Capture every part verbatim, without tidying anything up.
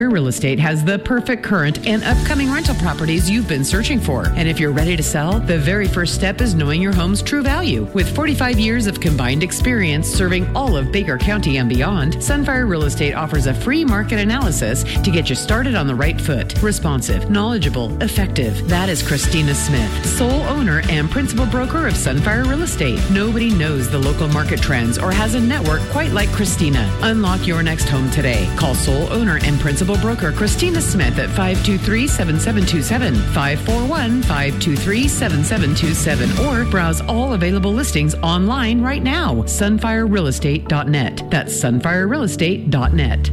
Real Estate has the perfect current and upcoming rental properties you've been searching for. And if you're ready to sell, the very first step is knowing your home's true value. With forty-five years of combined experience serving all of Baker County and beyond, Sunfire Real Estate offers a free market analysis to get you started on the right foot. Responsive, knowledgeable, effective. That is Christina Smith, sole owner and principal broker of Sunfire Real Estate. Nobody knows the local market trends or has a network quite like Christina. Unlock your next home today. Call sole owner and principal broker Christina Smith at five two three, seven seven two seven, five four one, five two three, seven seven two seven, or browse all available listings online right now. sunfire real estate dot net. That's sunfire real estate dot net.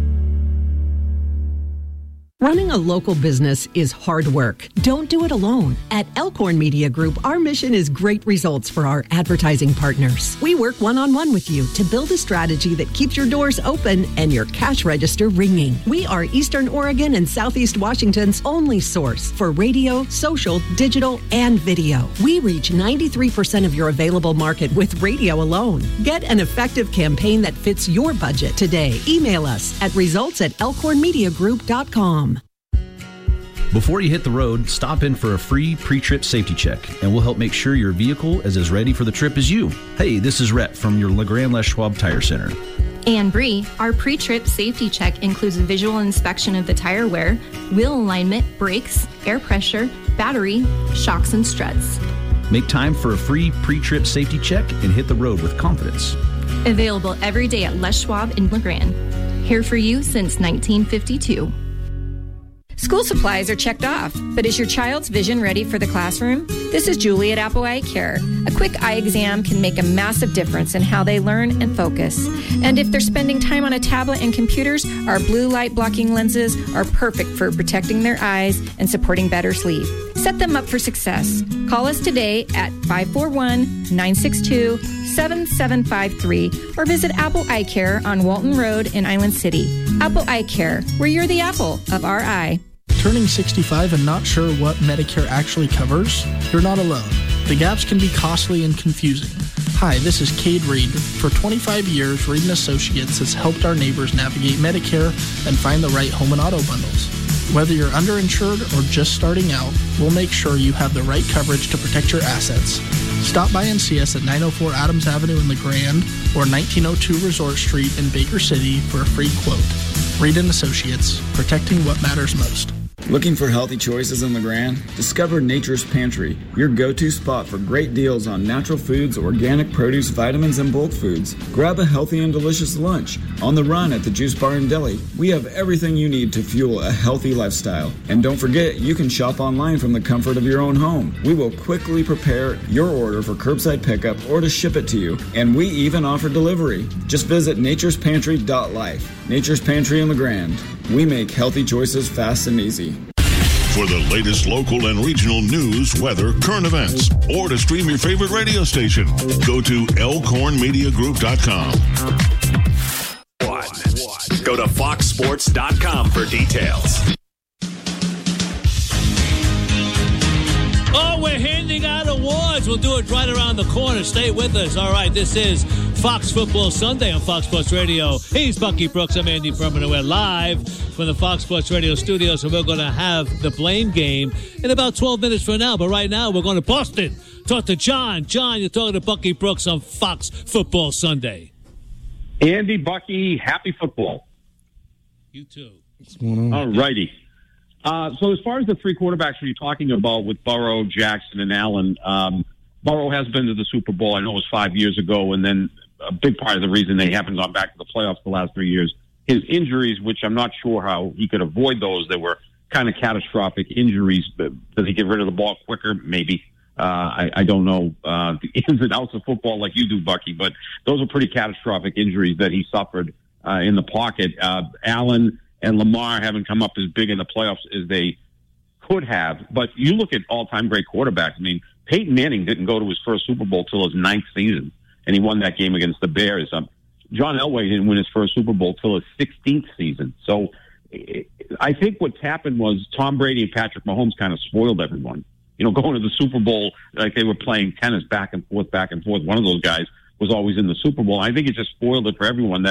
Running a local business is hard work. Don't do it alone. At Elkhorn Media Group, our mission is great results for our advertising partners. We work one-on-one with you to build a strategy that keeps your doors open and your cash register ringing. We are Eastern Oregon and Southeast Washington's only source for radio, social, digital, and video. We reach ninety-three percent of your available market with radio alone. Get an effective campaign that fits your budget today. Email us at results at elkhorn media group dot com. Before you hit the road, stop in for a free pre-trip safety check, and we'll help make sure your vehicle is as ready for the trip as you. Hey, this is Rhett from your LeGrand Les Schwab Tire Center. And Bree, our pre-trip safety check includes a visual inspection of the tire wear, wheel alignment, brakes, air pressure, battery, shocks, and struts. Make time for a free pre-trip safety check and hit the road with confidence. Available every day at Les Schwab in LeGrand. Here for you since nineteen fifty-two. School supplies are checked off, but is your child's vision ready for the classroom? This is Julie at Apple Eye Care. A quick eye exam can make a massive difference in how they learn and focus. And if they're spending time on a tablet and computers, our blue light blocking lenses are perfect for protecting their eyes and supporting better sleep. Set them up for success. Call us today at five four one, nine six two, seven seven five three or visit Apple Eye Care on Walton Road in Island City. Apple Eye Care, where you're the apple of our eye. Turning sixty-five and not sure what Medicare actually covers? You're not alone. The gaps can be costly and confusing. Hi, this is Cade Reed. For twenty-five years, Reed and Associates has helped our neighbors navigate Medicare and find the right home and auto bundles. Whether you're underinsured or just starting out, we'll make sure you have the right coverage to protect your assets. Stop by and see us at nine oh four Adams Avenue in LeGrand or nineteen oh two Resort Street in Baker City for a free quote. Reed and Associates, protecting what matters most. Looking for healthy choices in LeGrand? Discover Nature's Pantry, your go-to spot for great deals on natural foods, organic produce, vitamins, and bulk foods. Grab a healthy and delicious lunch. On the run at the Juice Bar and Deli, we have everything you need to fuel a healthy lifestyle. And don't forget, you can shop online from the comfort of your own home. We will quickly prepare your order for curbside pickup or to ship it to you. And we even offer delivery. Just visit natures pantry dot life. Nature's Pantry in LeGrand. We make healthy choices fast and easy. For the latest local and regional news, weather, current events, or to stream your favorite radio station, go to elkhorn media group dot com. One. Go to fox sports dot com for details. Oh, we're handing out awards. We'll do it right around the corner. Stay with us. All right, this is Fox Football Sunday on Fox Sports Radio. He's Bucky Brooks. I'm Andy Furman, and we're live from the Fox Sports Radio studios, so we're going to have the blame game in about twelve minutes from now. But right now, we're going to Boston. Talk to John. John, you're talking to Bucky Brooks on Fox Football Sunday. Andy, Bucky, happy football. You too. What's going on? All righty. Uh, so as far as the three quarterbacks you're talking about with Burrow, Jackson, and Allen, um, Burrow has been to the Super Bowl. I know it was five years ago, and then a big part of the reason they haven't gone back to the playoffs the last three years, his injuries, which I'm not sure how he could avoid those. They were kind of catastrophic injuries. But does he get rid of the ball quicker? Maybe. Uh, I, I don't know uh, the ins and outs of football like you do, Bucky, but those are pretty catastrophic injuries that he suffered uh, in the pocket. Uh, Allen and Lamar haven't come up as big in the playoffs as they could have. But you look at all-time great quarterbacks. I mean, Peyton Manning didn't go to his first Super Bowl till his ninth season, and he won that game against the Bears. Um, John Elway didn't win his first Super Bowl till his sixteenth season. So I think what's happened was Tom Brady and Patrick Mahomes kind of spoiled everyone. You know, going to the Super Bowl like they were playing tennis back and forth, back and forth. One of those guys was always in the Super Bowl. I think it just spoiled it for everyone that it's,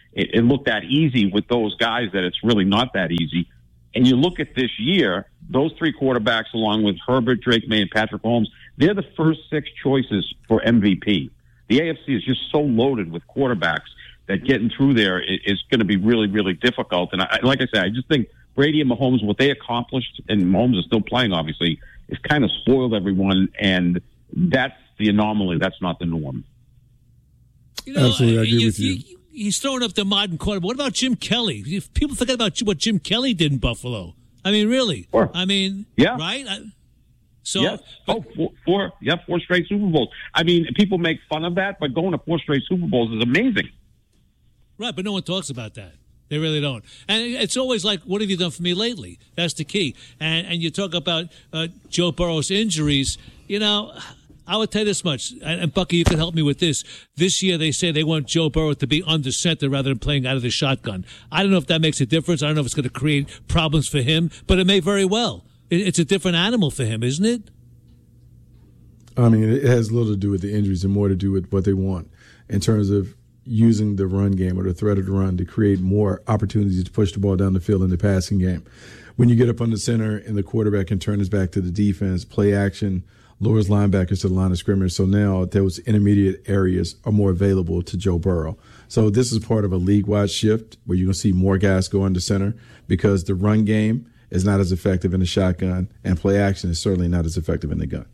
it, it looked that easy with those guys that it's really not that easy. And you look at this year, those three quarterbacks, along with Herbert, Drake May, and Patrick Mahomes, they're the first six choices for M V P. The A F C is just so loaded with quarterbacks that getting through there is going to be really, really difficult. And I, like I said, I just think Brady and Mahomes, what they accomplished, and Mahomes is still playing, obviously, is kind of spoiled everyone, and that's the anomaly. That's not the norm. You know, Absolutely, I agree you, with you. you. He's throwing up the modern quarterback. What about Jim Kelly? If people forget about what Jim Kelly did in Buffalo. I mean, really? Sure. I mean, yeah. right? I, so, yes. Oh, four, four, yeah, four straight Super Bowls. I mean, people make fun of that, but going to four straight Super Bowls is amazing. Right, but no one talks about that. They really don't. And it's always like, what have you done for me lately? That's the key. And and you talk about uh, Joe Burrow's injuries. You know, I would tell you this much, and, and Bucky, you can help me with this. This year they say they want Joe Burrow to be under center rather than playing out of the shotgun. I don't know if that makes a difference. I don't know if it's going to create problems for him, but it may very well. It, it's a different animal for him, isn't it? I mean, it has little to do with the injuries and more to do with what they want in terms of using the run game or the threat of the run to create more opportunities to push the ball down the field in the passing game. When you get up on the center and the quarterback can turn his back to the defense, play action, lowers linebackers to the line of scrimmage. So now those intermediate areas are more available to Joe Burrow. So this is part of a league-wide shift where you're going to see more guys go under center because the run game is not as effective in the shotgun and play action is certainly not as effective in the gun.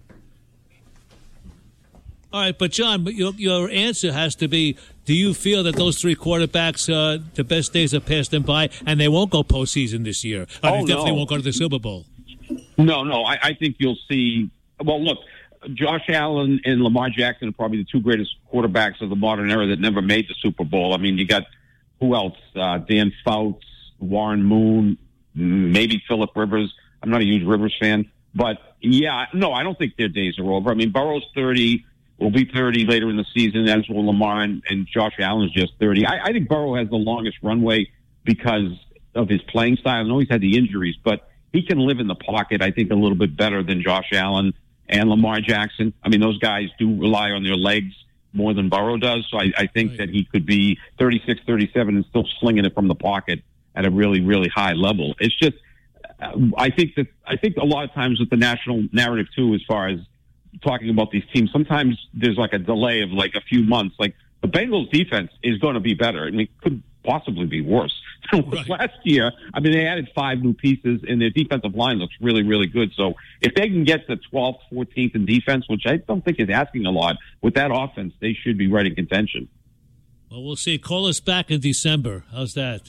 All right, but John, but your, your answer has to be, do you feel that those three quarterbacks, uh, the best days have passed them by, and they won't go postseason this year? Or Oh, they definitely no. won't go to the Super Bowl? No, no. I, I think you'll see. Well, look, Josh Allen and Lamar Jackson are probably the two greatest quarterbacks of the modern era that never made the Super Bowl. I mean, you got who else? Uh, Dan Fouts, Warren Moon, maybe Phillip Rivers. I'm not a huge Rivers fan, but yeah, no, I don't think their days are over. I mean, Burrow's thirty. Will be thirty later in the season, as will Lamar, and, and Josh Allen's just thirty. I, I think Burrow has the longest runway because of his playing style. I know he's had the injuries, but he can live in the pocket, I think, a little bit better than Josh Allen and Lamar Jackson. I mean, those guys do rely on their legs more than Burrow does, so I, I think Right. that he could be thirty-six, thirty-seven and still slinging it from the pocket at a really, really high level. It's just, uh, I think that, I think a lot of times with the national narrative, too, as far as talking about these teams, sometimes there's like a delay of like a few months. Like the Bengals defense is going to be better. I mean, it could possibly be worse than it was Right. last year. I mean, they added five new pieces and their defensive line looks really, really good. So if they can get to twelfth, fourteenth in defense, which I don't think is asking a lot, with that offense, they should be right in contention. Well, we'll see. Call us back in December. How's that?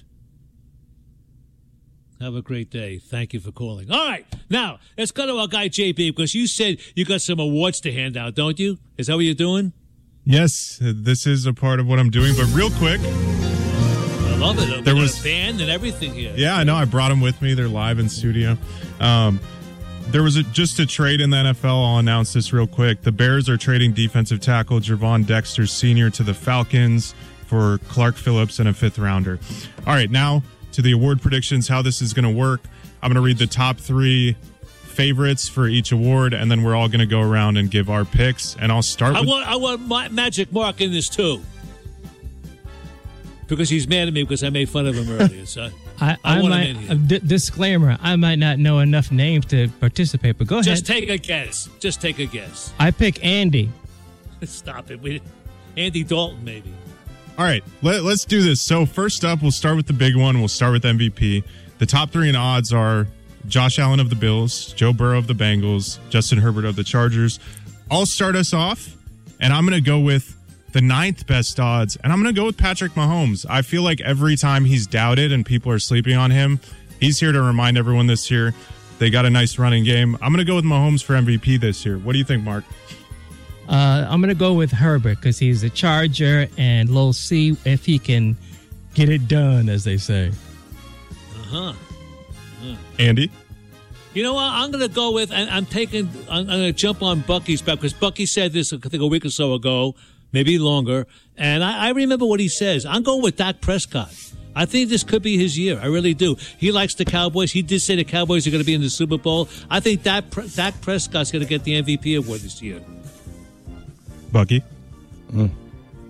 Have a great day. Thank you for calling. All right. Now, let's go to our guy, J B, because you said you got some awards to hand out, don't you? Is that what you're doing? Yes, this is a part of what I'm doing, but real quick. I love it. There We got was- a band and everything here. Yeah, I know. I brought them with me. They're live in studio. Um, there was a, just a trade in the N F L. I'll announce this real quick. The Bears are trading defensive tackle Gervon Dexter Senior to the Falcons for Clark Phillips and a fifth rounder. All right, now to the award predictions, how this is going to work. I'm going to read the top three favorites for each award, and then we're all going to go around and give our picks. And I'll start I with... want I want my Magic Mark in this too, because he's mad at me because I made fun of him earlier. So I, I, I want might, him in uh, here. d- disclaimer, I might not know enough names to participate, but go Just ahead. take a guess. Just take a guess. I pick Andy. Stop it. We, Andy Dalton, maybe. All right, let, let's do this. So first up, we'll start with the big one. We'll start with M V P. The top three in odds are Josh Allen of the Bills, Joe Burrow of the Bengals, Justin Herbert of the Chargers. I'll start us off, and I'm going to go with the ninth best odds, and I'm going to go with Patrick Mahomes. I feel like every time he's doubted and people are sleeping on him, he's here to remind everyone this year they got a nice running game. I'm going to go with Mahomes for M V P this year. What do you think, Mark? Uh, I'm going to go with Herbert because he's a Charger, and we'll see if he can get it done, as they say. Uh-huh. Uh. Andy? You know what? I'm going to go with, and I'm taking, I'm, I'm going to jump on Bucky's back because Bucky said this, I think, a week or so ago, maybe longer, and I, I remember what he says. I'm going with Dak Prescott. I think this could be his year. I really do. He likes the Cowboys. He did say the Cowboys are going to be in the Super Bowl. I think Dak, Dak Prescott's going to get the M V P award this year. Bucky? Mm.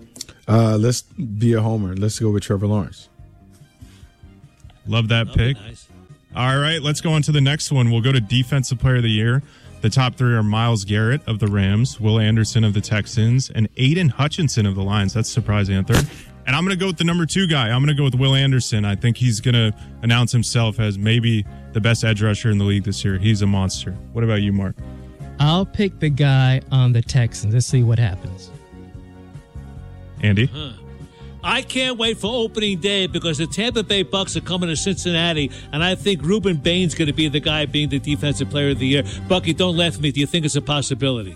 Uh, let's be a homer. Let's go with Trevor Lawrence. Love that pick. Nice. All right, let's go on to the next one. We'll go to Defensive Player of the Year. The top three are Myles Garrett of the Rams, Will Anderson of the Texans, and Aiden Hutchinson of the Lions. That's surprising at third. And I'm going to go with the number two guy. I'm going to go with Will Anderson. I think he's going to announce himself as maybe the best edge rusher in the league this year. He's a monster. What about you, Mark? I'll pick the guy on the Texans. Let's see what happens. Andy? Huh. I can't wait for opening day because the Tampa Bay Bucks are coming to Cincinnati, and I think Ruben Bain's going to be the guy being the Defensive Player of the Year. Bucky, don't laugh at me. Do you think it's a possibility?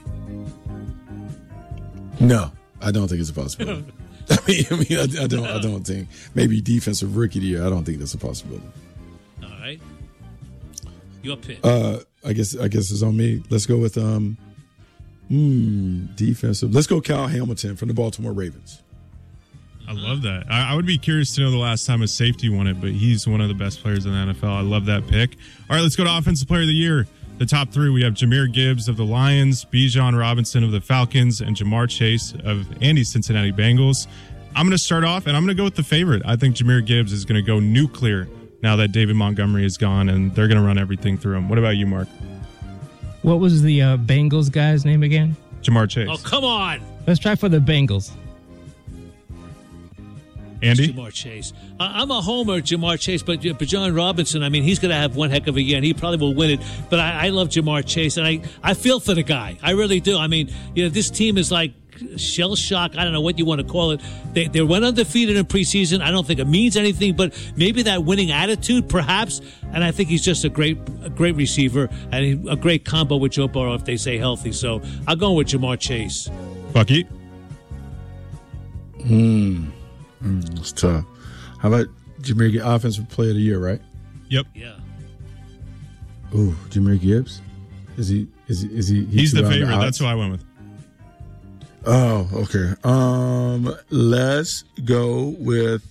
No, I don't think it's a possibility. I mean, I, mean I, I don't. I don't think maybe Defensive Rookie of the Year. I don't think that's a possibility. All right, your pick. Uh, I guess. I guess it's on me. Let's go with um, mm, defensive. Let's go Kyle Hamilton from the Baltimore Ravens. I love that. I, I would be curious to know the last time a safety won it, but he's one of the best players in the N F L. I love that pick. All right, let's go to Offensive Player of the Year. The top three, we have Jahmyr Gibbs of the Lions, Bijan Robinson of the Falcons, and Jamar Chase of Andy's Cincinnati Bengals. I'm going to start off, and I'm going to go with the favorite. I think Jahmyr Gibbs is going to go nuclear now that David Montgomery is gone, and they're going to run everything through him. What about you, Mark? What was the uh, Bengals guy's name again? Jamar Chase. Oh, come on. Let's try for the Bengals. Andy? Jamar Chase. I'm a homer, Jamar Chase, but but John Robinson, I mean, he's going to have one heck of a year, and he probably will win it. But I, I love Jamar Chase, and I, I feel for the guy. I really do. I mean, you know, this team is like shell shock. I don't know what you want to call it. They, they went undefeated in preseason. I don't think it means anything, but maybe that winning attitude, perhaps. And I think he's just a great a great receiver and a great combo with Joe Burrow if they stay healthy. So I'll go with Jamar Chase. Bucky? Hmm. Mm, it's tough. How about Jahmyr Gibbs, Offensive Player of the Year, right? Yep. Yeah. Ooh, Jahmyr Gibbs? Is he? Is he? Is he? He's the favorite. The That's who I went with. Oh, okay. Um, let's go with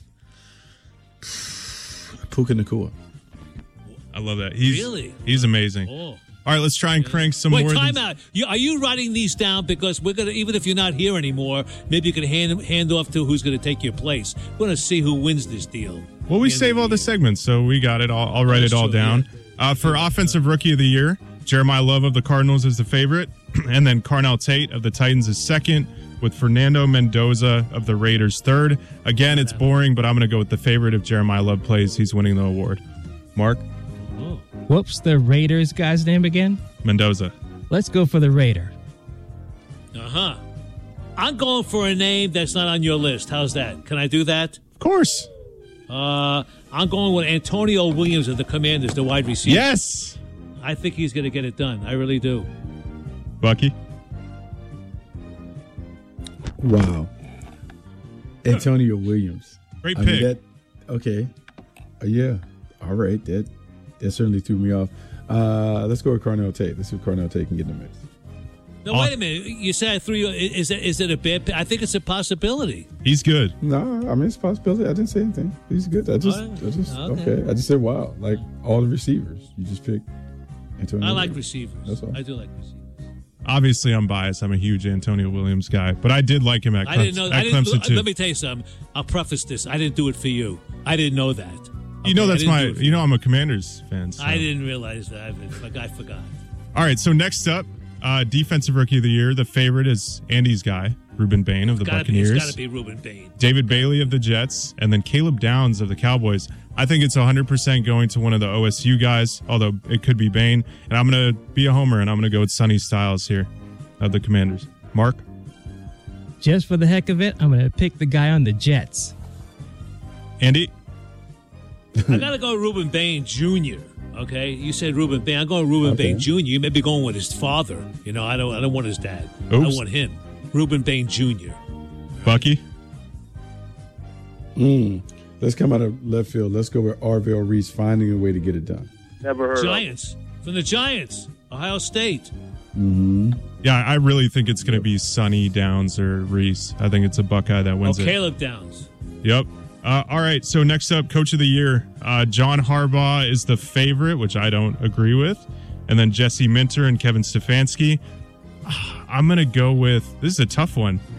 Puka Nacua. I love that. He's really? He's amazing. Oh. All right, let's try and crank some Wait, more. Wait, time than... out. You, are you writing these down? Because we're gonna, even if you're not here anymore, maybe you can hand hand off to who's going to take your place. We're going to see who wins this deal. Well, we save all the segments, so we got it. I'll, I'll write it all down. Uh, for Offensive Rookie of the Year, Jeremiah Love of the Cardinals is the favorite, and then Carnell Tate of the Titans is second, with Fernando Mendoza of the Raiders third. Again, it's boring, but I'm going to go with the favorite. If Jeremiah Love plays, he's winning the award. Mark? Whoops, the Raiders guy's name again? Mendoza. Let's go for the Raider. Uh-huh. I'm going for a name that's not on your list. How's that? Can I do that? Of course. Uh, I'm going with Antonio Williams of the Commanders, the wide receiver. Yes. I think he's going to get it done. I really do. Bucky? Wow. Antonio Williams. Great I pick. Mean, that, okay. Uh, yeah. All right. That that certainly threw me off. Uh, let's go with Carnell Tate. Let's see if Carnell Tate can get in the mix. No, wait a minute. You said I threw you. Is it, is it a bad pick? I think it's a possibility. He's good. No, I mean, it's a possibility. I didn't say anything. He's good. I just, Oh, I just okay. okay. I just said, wow. Like all the receivers. You just picked Antonio I like Williams. receivers. That's all. I do like receivers. Obviously, I'm biased. I'm a huge Antonio Williams guy, but I did like him at, I Clemson, didn't know. at I didn't, Clemson, too. Let me tell you something. I'll preface this. I didn't do it for you. I didn't know that. Okay? You know I that's didn't my. do it for You know I'm a Commanders fan. So. I didn't realize that. I, I forgot. All right, so next up, uh, Defensive Rookie of the Year. The favorite is Andy's guy, Ruben Bain of the Gotta Buccaneers. Be, it's got to be Ruben Bain. David Bailey of the Jets, and then Caleb Downs of the Cowboys. I think it's one hundred percent going to one of the O S U guys, although it could be Bain. And I'm going to be a homer, and I'm going to go with Sonny Styles here of the Commanders. Mark? Just for the heck of it, I'm going to pick the guy on the Jets. Andy? I got to go Ruben Bain Junior Okay, you said Ruben Bain. I'm going Ruben Okay. Bain Junior You may be going with his father. You know, I don't. I don't want his dad. Oops. I want him. Ruben Bain Junior Bucky? Mm. Let's come out of left field. Let's go with Arvell Reese finding a way to get it done. Never heard Giants from the Giants, Ohio State. Mm-hmm. Yeah, I really think it's going to be Sonny Downs or Reese. I think it's a Buckeye that Oh, wins it. Caleb Downs. Yep. Uh, all right, so next up, Coach of the Year. Uh, John Harbaugh is the favorite, which I don't agree with. And then Jesse Minter and Kevin Stefanski. I'm going to go with, this is a tough one.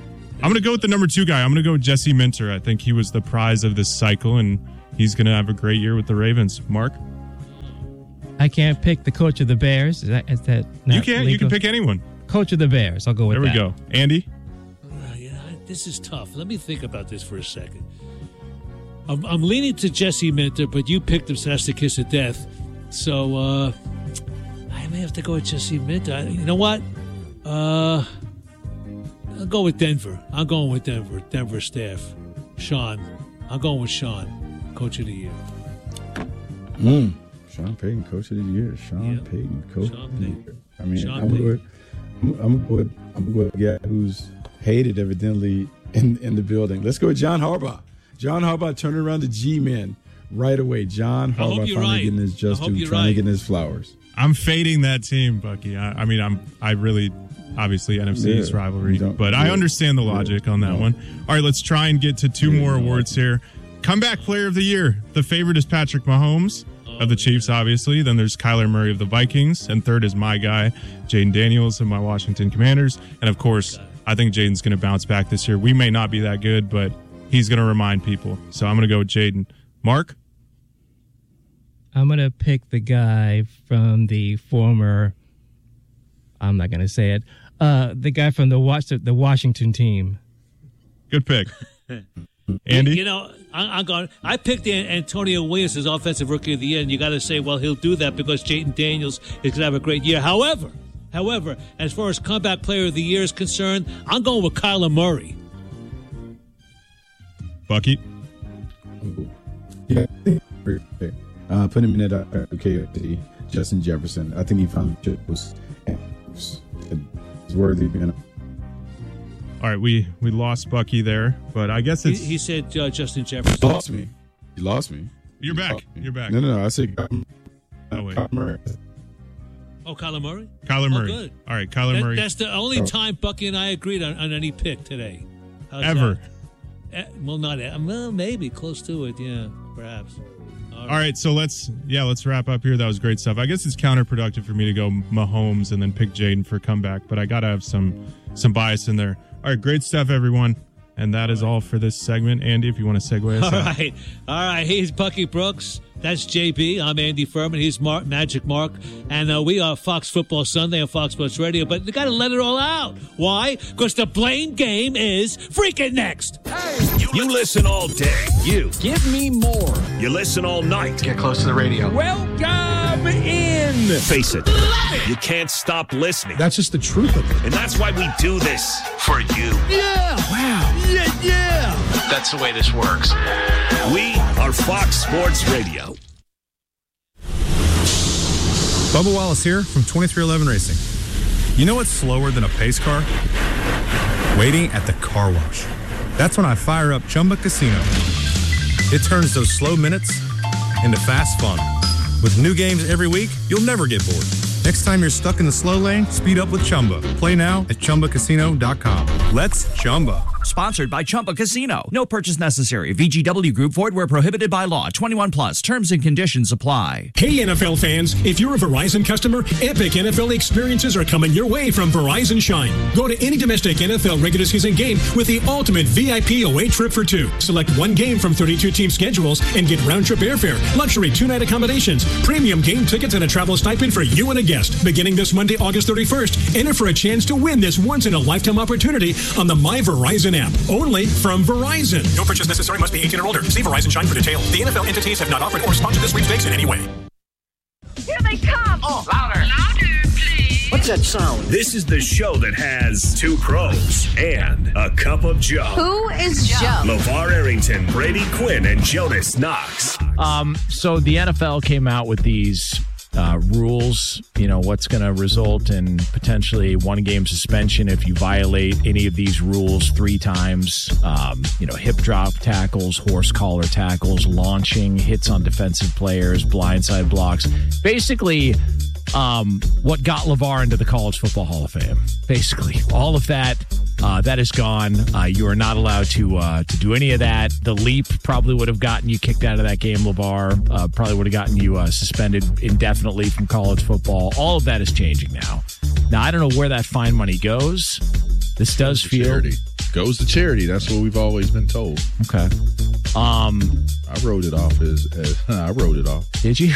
I'm going to go with the number two guy. I'm going to go with Jesse Minter. I think he was the prize of this cycle, and he's going to have a great year with the Ravens. Mark? I can't pick the coach of the Bears. Is that, is that not You can't. legal? You can pick anyone. Coach of the Bears. I'll go with there that. There we go. Andy? Uh, yeah, this is tough. Let me think about this for a second. I'm, I'm leaning to Jesse Minter, but you picked him, so that's the kiss of death. So uh, I may have to go with Jesse Minter. I, you know what? Uh, I'll go with Denver. I'm going with Denver. Denver staff. Sean. I'm going with Sean, Coach of the Year. Mm. Sean Payton, Coach of the Year. Sean Yep. Payton, Coach Sean of the Payton. Year. I mean, Sean I'm Payton. going. I'm, I'm going. I'm going with a guy who's hated evidently in in the building. Let's go with John Harbaugh. John Harbaugh turning around the G-men right away. John I hope Harbaugh you're finally right. getting his just I hope due, you're trying to right. get his flowers. I'm fading that team, Bucky. I, I mean, I'm I really, obviously, N F C East Yeah. rivalry, Don't- but I yeah. understand the logic Yeah. on that No. one. All right, let's try and get to two Yeah, more no. awards here. Comeback Player of the Year. The favorite is Patrick Mahomes of the Chiefs, obviously. Then there's Kyler Murray of the Vikings. And third is my guy, Jaden Daniels of my Washington Commanders. And, of course, I think Jaden's going to bounce back this year. We may not be that good, but he's going to remind people. So I'm going to go with Jaden. Mark? I'm going to pick the guy from the former, I'm not going to say it, uh, the guy from the Was- the Washington team. Good pick. Andy? You know, I, I'm going. I picked An- Antonio Williams as Offensive Rookie of the Year, and you got to say, well, he'll do that because Jaden Daniels is going to have a great year. However, however, as far as Comeback Player of the Year is concerned, I'm going with Kyler Murray. Bucky? Yeah, uh, put him in that uh, okay, Justin Jefferson. I think he found the was worthy of being. All right, we, we lost Bucky there, but I guess He, it's... he said uh, Justin Jefferson. You lost me. You lost me. You're back. You're back. No, no, no. I said. Oh, wait. Murray. Oh, Kyler Murray? Kyler Oh, Murray. good. All right, Kyler That- Murray. That's the only Oh. time Bucky and I agreed on, on any pick today. How's Ever. that? Eh, well, not eh, well, maybe close to it. Yeah, perhaps. All right, so let's yeah, let's wrap up here. That was great stuff. I guess it's counterproductive for me to go Mahomes and then pick Jaden for comeback, but I gotta have some some bias in there. All right, great stuff, everyone. And that is all for this segment. Andy, if you want to segue us All out. right. All right. He's Bucky Brooks. That's J B. I'm Andy Furman. He's Mark, Magic Mark. And uh, we are Fox Football Sunday on Fox Sports Radio. But you got to let it all out. Why? Because the blame game is freaking next. You, you listen all day. You. Give me more. You listen all night. Get close to the radio. Welcome in. Face it. You can't stop listening. That's just the truth of it. And that's why we do this. For you. Yeah. Wow. Yeah, yeah. That's the way this works. We are Fox Sports Radio. Bubba Wallace here from twenty-three eleven Racing. You know what's slower than a pace car? Waiting at the car wash. That's when I fire up Chumba Casino. It turns those slow minutes into fast fun. With new games every week, you'll never get bored. Next time you're stuck in the slow lane, speed up with Chumba. Play now at Chumba Casino dot com. Let's Chumba. Sponsored by Chumba Casino. No purchase necessary. V G W Group. Void where prohibited by law. twenty-one plus. Terms and conditions apply. Hey, N F L fans. If you're a Verizon customer, epic N F L experiences are coming your way from Verizon Shine. Go to any domestic N F L regular season game with the ultimate V I P away trip for two. Select one game from thirty-two team schedules and get round-trip airfare, luxury two-night accommodations, premium game tickets, and a travel stipend for you and a guest. Beginning this Monday, August thirty-first, enter for a chance to win this once-in-a-lifetime opportunity on the My Verizon app. Only from Verizon. No purchase necessary. Must be eighteen or older. See Verizon Shine for details. The N F L entities have not offered or sponsored this sweepstakes in any way. Here they come. Oh, louder. Louder, please. What's that sound? This is the show that has two crows and a cup of Joe. Who is Joe? LeVar Arrington, Brady Quinn, and Jonas Knox. Um, so the N F L came out with these uh, rules, you know, what's going to result in potentially one game suspension if you violate any of these rules three times, um, you know, hip drop tackles, horse collar tackles, launching, hits on defensive players, blindside blocks. Basically, um, what got LeVar into the College Football Hall of Fame. Basically, all of that, uh, that is gone. Uh, you are not allowed to uh, to do any of that. The leap probably would have gotten you kicked out of that game, LeVar. Uh, probably would have gotten you uh, suspended indefinitely from college football. All of that is changing now. Now, I don't know where that fine money goes. This does feel... Charity. goes to charity. That's what we've always been told. Okay. Um, I wrote it off as, as I wrote it off. Did you?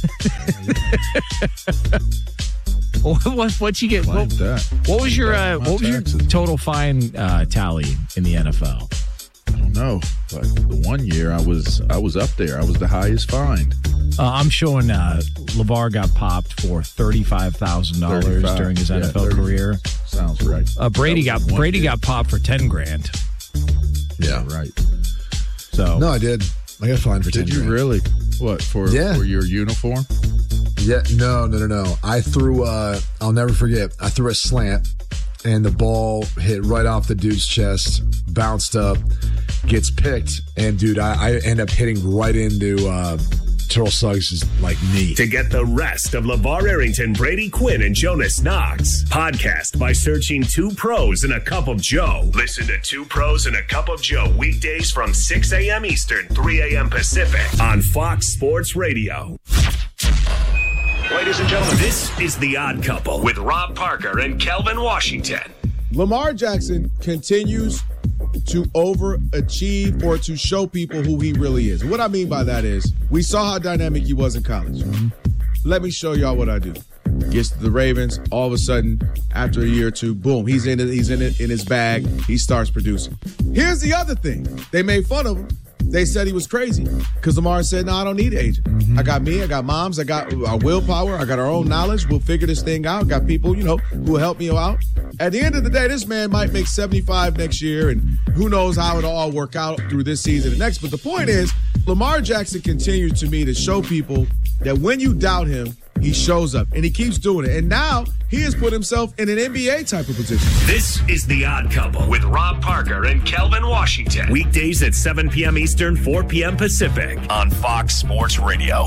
what what what'd you get? What, that. what was your uh, what was taxes. your total fine uh, tally in the N F L? I don't know, but the one year I was I was up there. I was the highest fined. Uh, I'm showing uh, LeVar got popped for thirty-five thousand dollars during his yeah, N F L thirty career. Sounds right. Uh, Brady got Brady year. got popped for ten grand. Yeah, right. So no, I did. I got fined for ten. Did you grand. really? What for? Yeah. For your uniform? Yeah. No, no, no, no. I threw. Uh, I'll never forget. I threw a slant, and the ball hit right off the dude's chest, bounced up, gets picked, and dude, I, I end up hitting right into uh, Terrell Suggs' like knee. To get the rest of LeVar Arrington, Brady Quinn, and Jonas Knox, podcast by searching Two Pros and a Cup of Joe. Listen to Two Pros and a Cup of Joe weekdays from six a.m. Eastern, three a.m. Pacific on Fox Sports Radio. Ladies and gentlemen, this is The Odd Couple with Rob Parker and Kelvin Washington. Lamar Jackson continues to overachieve or to show people who he really is. What I mean by that is we saw how dynamic he was in college. Mm-hmm. Let me show y'all what I do. Gets to the Ravens, all of a sudden, after a year or two, boom, he's in it, he's in it in his bag, he starts producing. Here's the other thing. They made fun of him. They said he was crazy because Lamar said, no, I don't need an agent. Mm-hmm. I got me, I got moms, I got our willpower, I got our own knowledge. We'll figure this thing out. Got people, you know, who will help me out. At the end of the day, this man might make seventy-five next year, and who knows how it'll all work out through this season and next. But the point is, Lamar Jackson continues to me to show people that when you doubt him, he shows up, and he keeps doing it. And now he has put himself in an N B A type of position. This is The Odd Couple with Rob Parker and Kelvin Washington. Weekdays at seven p.m. Eastern, four p.m. Pacific on Fox Sports Radio.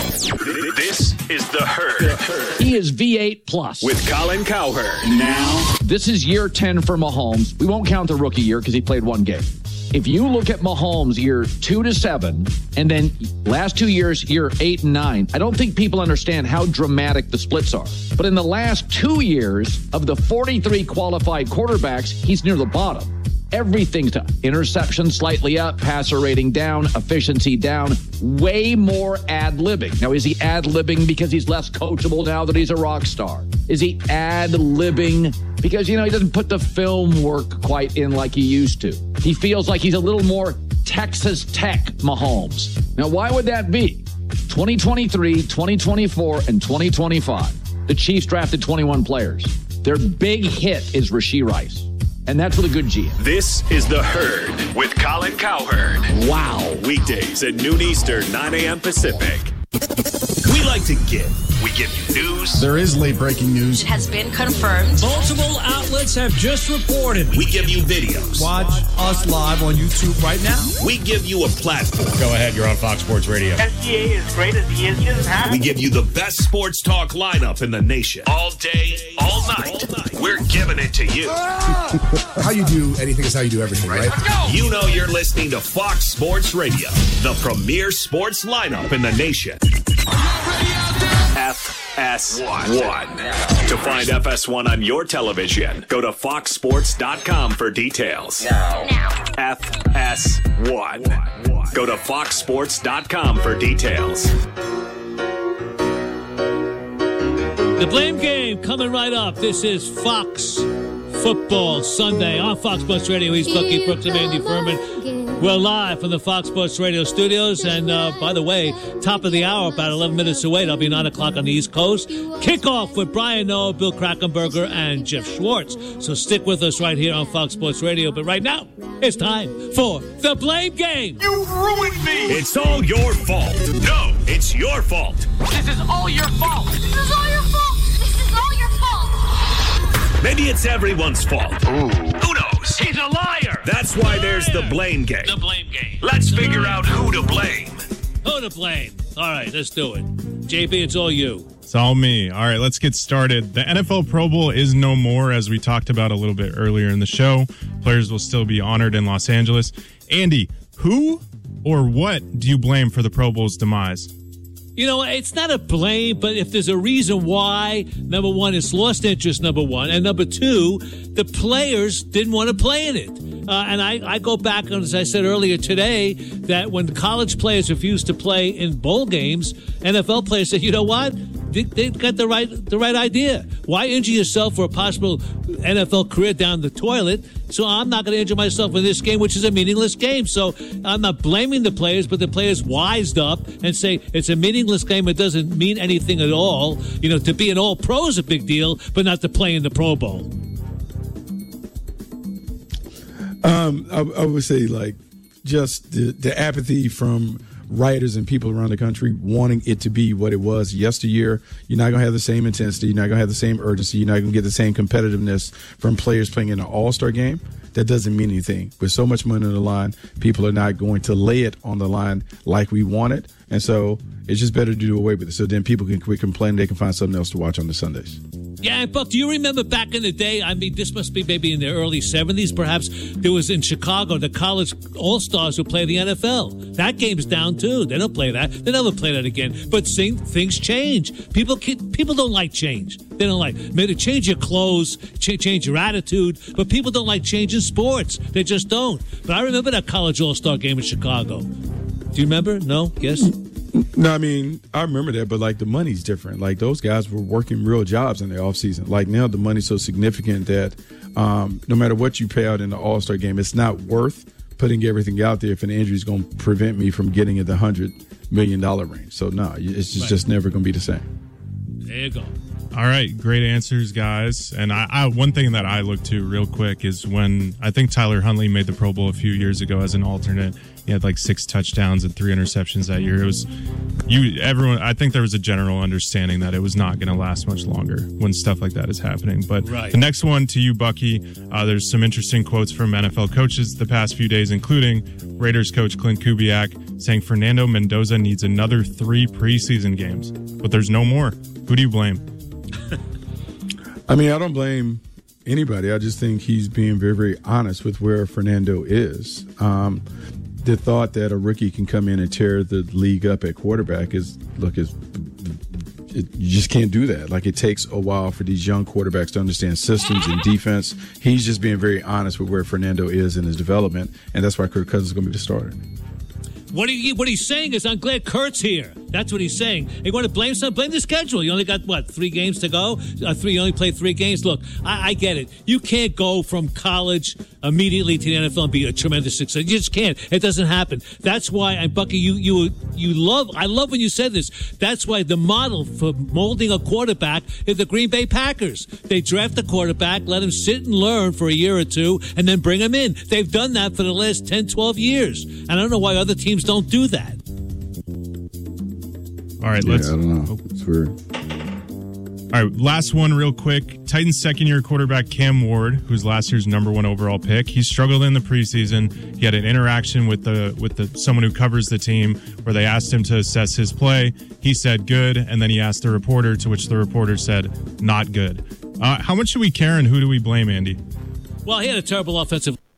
This is The Herd. The Herd. He is V eight plus. With Colin Cowherd. Now, this is year ten for Mahomes. We won't count the rookie year because he played one game. If you look at Mahomes year two to seven, and then last two years, year eight and nine, I don't think people understand how dramatic the splits are. But in the last two years of the forty-three qualified quarterbacks, he's near the bottom. Everything's done. Interception slightly up, passer rating down, efficiency down, way more ad-libbing. Now, is he ad-libbing because he's less coachable now that he's a rock star? Is he ad-libbing because, you know, he doesn't put the film work quite in like he used to? He feels like he's a little more Texas Tech Mahomes. Now, why would that be? twenty twenty-three, twenty twenty-four, and twenty twenty-five. The Chiefs drafted twenty-one players. Their big hit is Rashee Rice. And that's with a good G. This is The Herd with Colin Cowherd. Wow. Weekdays at noon Eastern, nine a.m. Pacific. We like to give. We give you news. There is late breaking news. Has been confirmed. Multiple outlets have just reported. We give you videos. Watch us live on YouTube right now. We give you a platform. Go ahead, you're on Fox Sports Radio. S G A is great as he is. He doesn't have We give you the best sports talk lineup in the nation. All day, all night. All night. We're giving it to you. How you do anything is how you do everything, right? right? You know you're listening to Fox Sports Radio, the premier sports lineup in the nation. F S one. To find F S one on your television, go to fox sports dot com for details. Now. Now. F S one. Go to fox sports dot com for details. The Blame Game coming right up. This is Fox Football Sunday on Fox Sports Radio. He's Bucky Brooks and Andy Furman. We're live from the Fox Sports Radio studios. And uh, by the way, top of the hour, about eleven minutes away. That'll be nine o'clock on the East Coast. Kickoff with Brian Noah, Bill Krackomberger, and Jeff Schwartz. So stick with us right here on Fox Sports Radio. But right now, it's time for the Blame Game. You ruined me. It's all your fault. No, it's your fault. This is all your fault. This is all your fault. This is all your fault. Maybe it's everyone's fault. Ooh. Who knows? He's a liar. That's why there's the Blame Game. The Blame Game. Let's figure out who to blame. Who to blame? All right, let's do it. J B, it's all you. It's all me. All right, let's get started. The N F L Pro Bowl is no more, as we talked about a little bit earlier in the show. Players will still be honored in Los Angeles. Andy, who or what do you blame for the Pro Bowl's demise? You know, it's not a blame, but if there's a reason why, number one, it's lost interest, number one. And number two, the players didn't want to play in it. Uh, and I, I go back, on, as I said earlier today, that when college players refuse to play in bowl games, N F L players say, you know what? They, they've got the right the right idea. Why injure yourself for a possible N F L career down the toilet? So I'm not going to injure myself in this game, which is a meaningless game. So I'm not blaming the players, but the players wised up and say it's a meaningless game. It doesn't mean anything at all. You know, to be an all-pro is a big deal, but not to play in the Pro Bowl. Um, I, I would say, like, just the, the apathy from writers and people around the country wanting it to be what it was yesteryear. You're not going to have the same intensity. You're not going to have the same urgency. You're not going to get the same competitiveness from players playing in an all-star game. That doesn't mean anything. With so much money on the line, people are not going to lay it on the line like we want it. And so it's just better to do away with it. So then people can quit complaining. They can find something else to watch on the Sundays. Yeah, and Buck, do you remember back in the day, I mean, this must be maybe in the early seventies, perhaps, there was in Chicago, the college all-stars who play the N F L. That game's down, too. They don't play that. They never play that again. But sing, things change. People can, people don't like change. They don't like, maybe change your clothes, ch- change your attitude, but people don't like changing sports. They just don't. But I remember that college all-star game in Chicago. Do you remember? No? Yes? No, I mean, I remember that, but, like, the money's different. Like, those guys were working real jobs in the offseason. Like, now the money's so significant that um, no matter what you pay out in the All-Star game, it's not worth putting everything out there if an injury is going to prevent me from getting in the one hundred million dollars range. So, no, it's just, right. just never going to be the same. There you go. All right, great answers, guys. And I, I one thing that I look to real quick is when I think Tyler Huntley made the Pro Bowl a few years ago as an alternate. He had like six touchdowns and three interceptions that year. It was you, everyone. I think there was a general understanding that it was not going to last much longer when stuff like that is happening. But right. The next one to you, Bucky. Uh, there's some interesting quotes from N F L coaches the past few days, including Raiders coach Clint Kubiak saying Fernando Mendoza needs another three preseason games, but there's no more. Who do you blame? I mean, I don't blame anybody. I just think he's being very, very honest with where Fernando is. Um, the thought that a rookie can come in and tear the league up at quarterback is, look, is it, you just can't do that. Like, it takes a while for these young quarterbacks to understand systems and defense. He's just being very honest with where Fernando is in his development, and that's why Kirk Cousins is going to be the starter. What, he, what he's saying is, I'm glad Kurt's here. That's what he's saying. You want to blame some? Blame the schedule. You only got, what, three games to go? Uh, three. You only played three games? Look, I, I get it. You can't go from college immediately to the N F L and be a tremendous success. You just can't. It doesn't happen. That's why, and Bucky, you you you love, I love when you said this. That's why the model for molding a quarterback is the Green Bay Packers. They draft a quarterback, let him sit and learn for a year or two, and then bring him in. They've done that for the last ten, twelve years. And I don't know why other teams don't do that. All right, yeah, let's. I don't know. It's weird. All right, last one real quick. Titans second-year quarterback Cam Ward, who's last year's number one overall pick, he struggled in the preseason. He had an interaction with the with the someone who covers the team where they asked him to assess his play. He said good, and then he asked the reporter, to which the reporter said not good. Uh, how much should we care, and who do we blame, Andy? Well, he had a terrible offensive